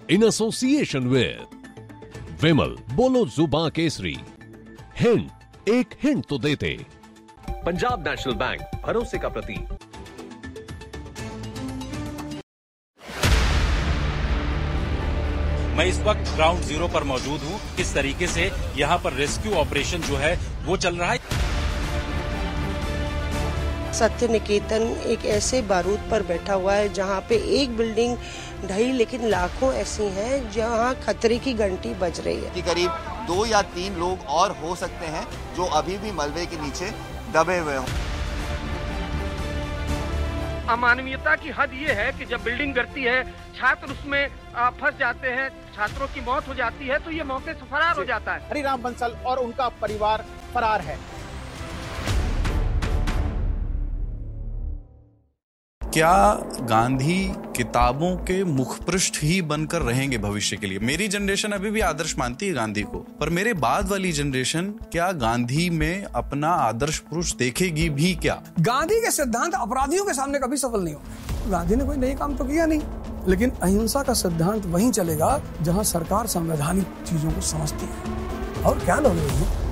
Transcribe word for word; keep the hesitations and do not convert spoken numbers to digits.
in association with विमल, बोलो जुबां Kesari. Hint, एक hint तो देते। पंजाब नेशनल बैंक, भरोसे का प्रतीक। मैं इस वक्त ग्राउंड जीरो पर मौजूद हूं। किस तरीके से यहां पर रेस्क्यू ऑपरेशन जो है वो चल रहा है। सत्य निकेतन एक ऐसे बारूद पर बैठा हुआ है जहां पे एक बिल्डिंग ढही, लेकिन लाखों ऐसी हैं जहां खतरे की घंटी बज रही है। कि करीब दो या तीन लोग और हो सकते हैं जो अभी भी मलबे के नीचे दबे हुए हों। अमानवीयता की हद ये है कि जब बिल्डिंग गिरती है, छात्र उसमें फंस जाते हैं, छात्रों की मौत हो जाती है, तो ये मौके से फरार हो जाता है। हरिराम बंसल और उनका परिवार फरार है। क्या गांधी किताबों के मुखपृष्ठ ही बनकर रहेंगे भविष्य के लिए? मेरी जनरेशन अभी भी आदर्श मानती है गांधी को, पर मेरे बाद वाली जनरेशन क्या गांधी में अपना आदर्श पुरुष देखेगी भी क्या? गांधी के सिद्धांत अपराधियों के सामने कभी सफल नहीं होंगे। गांधी ने कोई नई काम तो किया नहीं, लेकिन अहिंसा का सिद्धांत वहीं चलेगा जहां सरकार संवैधानिक चीजों को समझती है। और क्या लोग